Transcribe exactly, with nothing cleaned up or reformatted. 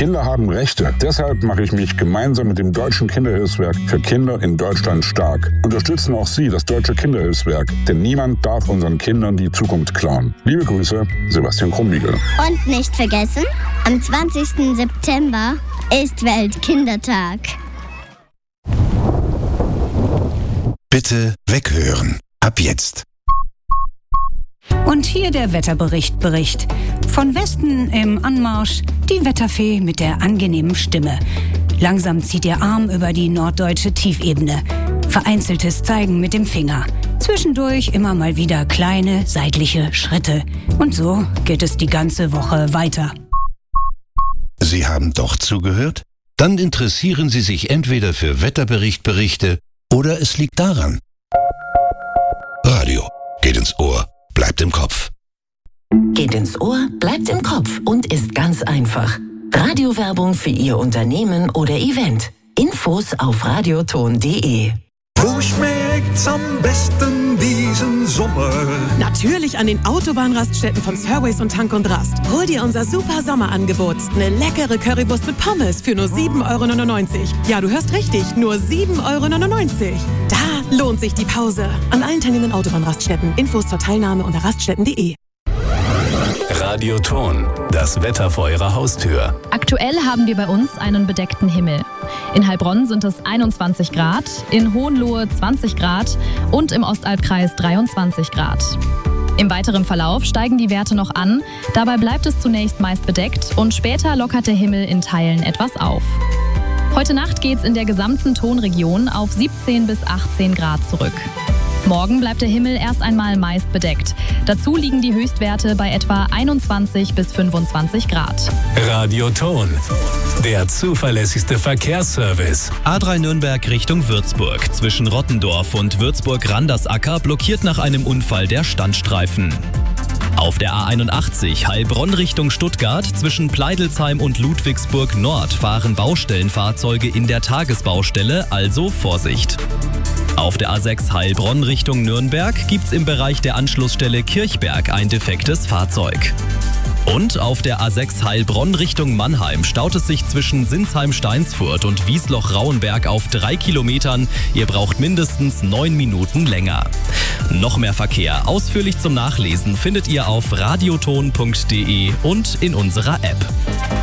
Kinder haben Rechte. Deshalb mache ich mich gemeinsam mit dem Deutschen Kinderhilfswerk für Kinder in Deutschland stark. Unterstützen auch Sie das Deutsche Kinderhilfswerk, denn niemand darf unseren Kindern die Zukunft klauen. Liebe Grüße, Sebastian Krumbiegel. Und nicht vergessen, am zwanzigsten September ist Weltkindertag. Bitte weghören. Ab jetzt. Und hier der Wetterbericht Bericht. Von Westen im Anmarsch die Wetterfee mit der angenehmen Stimme. Langsam zieht ihr Arm über die norddeutsche Tiefebene. Vereinzeltes Zeigen mit dem Finger. Zwischendurch immer mal wieder kleine seitliche Schritte. Und so geht es die ganze Woche weiter. Sie haben doch zugehört? Dann interessieren Sie sich entweder für Wetterberichtberichte oder es liegt daran. Radio geht ins Ohr, bleibt im Kopf. Geht ins Ohr, bleibt im Kopf und ist ganz einfach. Radiowerbung für Ihr Unternehmen oder Event. Infos auf radioton punkt de. Wo schmeckt's am besten diesen Sommer? Natürlich an den Autobahnraststätten von Surways und Tank und Rast. Hol dir unser super Sommerangebot. Eine leckere Currywurst mit Pommes für nur sieben Euro neunundneunzig. Ja, du hörst richtig, nur sieben Euro neunundneunzig. Da lohnt sich die Pause. An allen teilnehmenden Autobahnraststätten. Infos zur Teilnahme unter raststätten punkt de. Radioton, das Wetter vor Ihrer Haustür. Aktuell haben wir bei uns einen bedeckten Himmel. In Heilbronn sind es einundzwanzig Grad, in Hohenlohe zwanzig Grad und im Ostalbkreis dreiundzwanzig Grad. Im weiteren Verlauf steigen die Werte noch an, dabei bleibt es zunächst meist bedeckt und später lockert der Himmel in Teilen etwas auf. Heute Nacht geht's in der gesamten Tonregion auf siebzehn bis achtzehn Grad zurück. Morgen bleibt der Himmel erst einmal meist bedeckt. Dazu liegen die Höchstwerte bei etwa einundzwanzig bis fünfundzwanzig Grad. Radioton, der zuverlässigste Verkehrsservice. A drei Nürnberg Richtung Würzburg. Zwischen Rottendorf und Würzburg-Randersacker blockiert nach einem Unfall der Standstreifen. Auf der A einundachtzig Heilbronn Richtung Stuttgart zwischen Pleidelsheim und Ludwigsburg Nord fahren Baustellenfahrzeuge in der Tagesbaustelle, also Vorsicht. Auf der A sechs Heilbronn Richtung Nürnberg gibt's im Bereich der Anschlussstelle Kirchberg ein defektes Fahrzeug. Und auf der A sechs Heilbronn Richtung Mannheim staut es sich zwischen Sinsheim-Steinsfurt und Wiesloch-Rauenberg auf drei Kilometern. Ihr braucht mindestens neun Minuten länger. Noch mehr Verkehr ausführlich zum Nachlesen findet ihr auf radioton punkt de und in unserer App.